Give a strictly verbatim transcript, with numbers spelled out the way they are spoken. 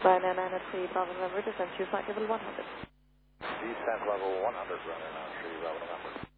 nine nine nine at three, Bravo November, descent to flight level one hundred. Descent level one hundred, running on three, Bravo November.